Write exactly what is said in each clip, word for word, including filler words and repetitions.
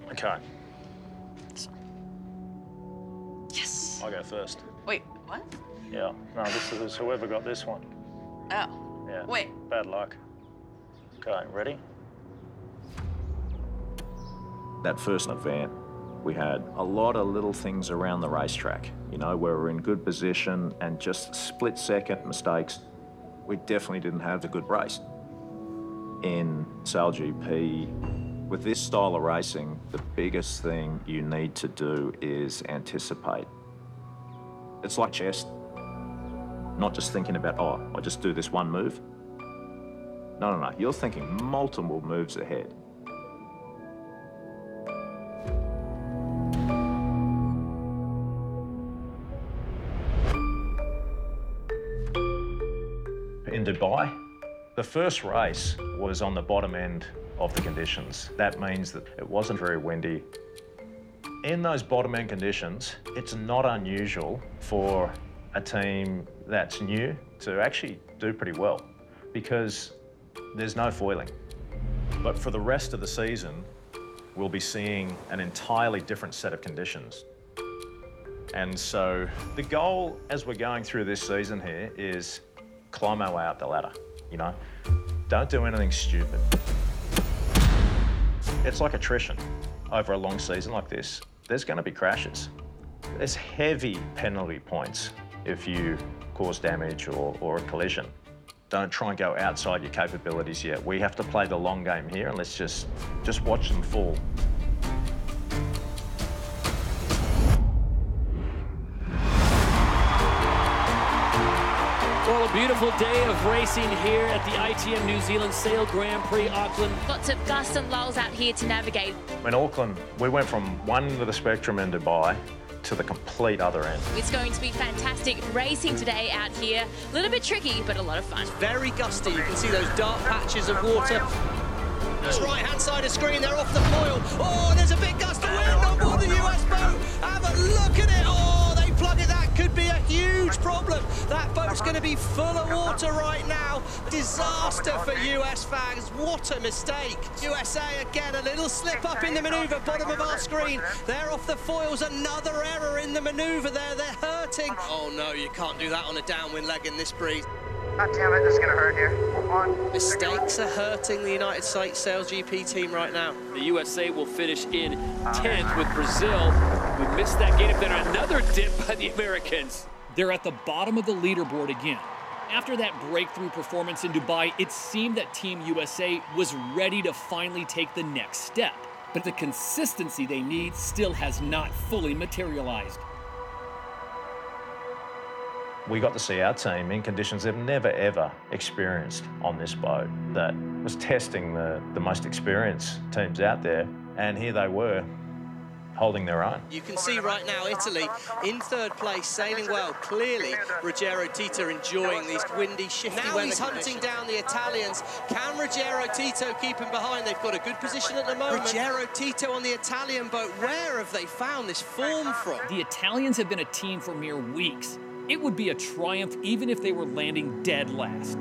Okay. Yes. I'll go first. Wait, what? Yeah. No, this is whoever got this one. Oh. Yeah. Wait. Bad luck. Okay, ready? That first event, we had a lot of little things around the racetrack, you know, where we're in good position and just split-second mistakes. We definitely didn't have a good race. In S A L G P, with this style of racing, the biggest thing you need to do is anticipate. It's like chess, not just thinking about, oh, I just do this one move. No, no, no, you're thinking multiple moves ahead. In Dubai, the first race was on the bottom end of the conditions. That means that it wasn't very windy. In those bottom end conditions, it's not unusual for a team that's new to actually do pretty well because there's no foiling. But for the rest of the season, we'll be seeing an entirely different set of conditions. And so the goal as we're going through this season here is climb our way up the ladder, you know? Don't do anything stupid. It's like attrition. Over a long season like this, there's gonna be crashes. There's heavy penalty points if you cause damage or, or a collision. Don't try and go outside your capabilities yet. We have to play the long game here and let's just, just watch them fall. Well, a beautiful day of racing here at the I T M New Zealand Sail Grand Prix Auckland. Lots of gusts and lulls out here to navigate. In Auckland, we went from one end of the spectrum in Dubai to the complete other end. It's going to be fantastic racing today out here. A little bit tricky, but a lot of fun. Very gusty. You can see those dark patches of water. That's right-hand side of screen, they're off the foil. Oh, there's a big gust of wind on board the U S boat. Have a look at it. Oh, they plug it. That could be a huge problem. That boat's going to be full of water right now. Disaster for U S fans. What a mistake. U S A again, a little slip up in the manoeuvre, bottom of our screen. They're off the foils. Another error in the manoeuvre there. They're hurting. Oh, no, you can't do that on a downwind leg in this breeze. God damn it, this is gonna hurt here. One, Mistakes are hurting the United States Sail G P team right now. The U S A will finish in tenth with Brazil. We missed that gate, then another dip by the Americans. They're at the bottom of the leaderboard again. After that breakthrough performance in Dubai, it seemed that Team U S A was ready to finally take the next step. But the consistency they need still has not fully materialized. We got to see our team in conditions they've never, ever experienced on this boat that was testing the, the most experienced teams out there. And here they were, holding their own. You can see right now Italy in third place, sailing well. Clearly, Ruggero Tito enjoying these windy, shifty now weather he's hunting down the Italians. Can Ruggero Tito keep him behind? They've got a good position at the moment. Ruggero Tito on the Italian boat. Where have they found this form from? The Italians have been a team for mere weeks. It would be a triumph even if they were landing dead last.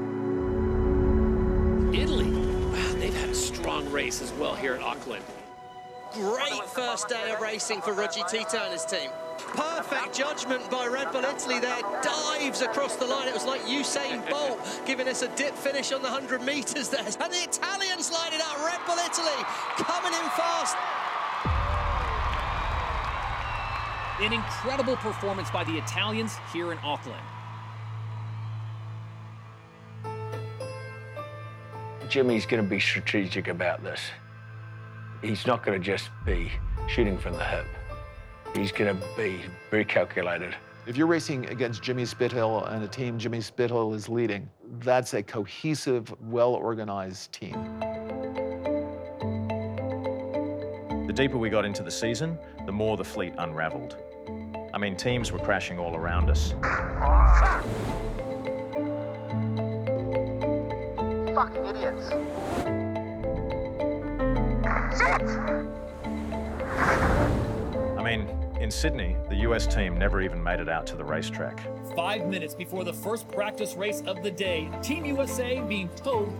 Italy, wow, they've had a strong race as well here at Auckland. Great first day of racing for Ruggie Tito and his team. Perfect judgment by Red Bull Italy there. Dives across the line. It was like Usain Bolt giving us a dip finish on the one hundred metres there. And the Italians line it up. Red Bull Italy coming in fast. An incredible performance by the Italians here in Auckland. Jimmy's going to be strategic about this. He's not going to just be shooting from the hip. He's going to be very calculated. If you're racing against Jimmy Spithill and a team Jimmy Spithill is leading, that's a cohesive, well-organized team. The deeper we got into the season, the more the fleet unraveled. I mean, teams were crashing all around us. fucking idiots. Shit! I mean, in Sydney, the U S team never even made it out to the racetrack. Five minutes before the first practice race of the day, Team U S A being towed